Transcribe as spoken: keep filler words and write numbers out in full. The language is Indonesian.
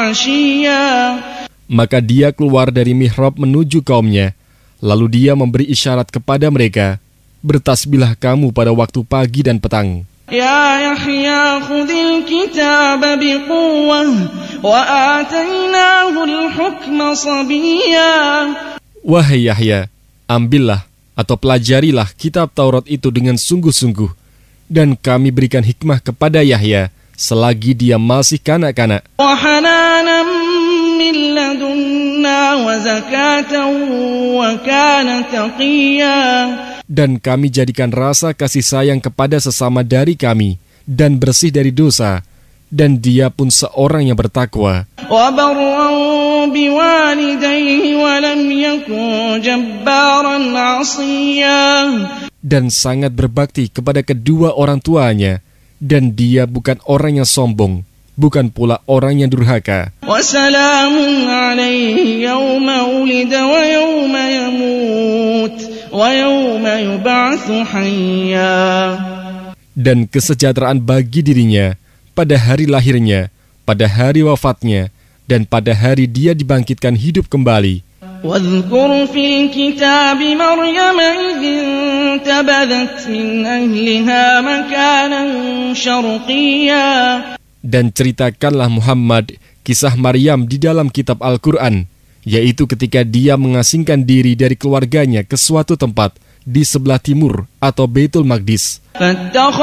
عشيا. Maka dia keluar dari mihrab menuju kaumnya. Lalu dia memberi isyarat kepada mereka, bertasbihlah kamu pada waktu pagi dan petang. Ya Yahya khudhil kitab biquwwah wa atainahu al-hukma sabiyya. Wahai Yahya, ambillah atau pelajarilah kitab Taurat itu dengan sungguh-sungguh, dan kami berikan hikmah kepada Yahya selagi dia masih kanak-kanak. Wa hananan min ladunna wa zakatan wa kana taqiyya. Dan kami jadikan rasa kasih sayang kepada sesama dari kami dan bersih dari dosa, dan dia pun seorang yang bertakwa. Wa barran biwalidayhi wa lam yakun jabbaran 'asiyya. Dan sangat berbakti kepada kedua orang tuanya, dan dia bukan orang yang sombong, bukan pula orang yang durhaka. Wa salamun 'alaihi yawma wulida wa yawma yamut wa yawma yub'atsu hayya. Dan kesejahteraan bagi dirinya pada hari lahirnya, pada hari wafatnya, dan pada hari dia dibangkitkan hidup kembali. Wadhkur fil kitab Maryam idh intabadhat min ahliha makanan syarqiyya. Dan ceritakanlah Muhammad kisah Maryam di dalam kitab Al-Quran, yaitu ketika dia mengasingkan diri dari keluarganya ke suatu tempat di sebelah timur atau Baitul Maqdis.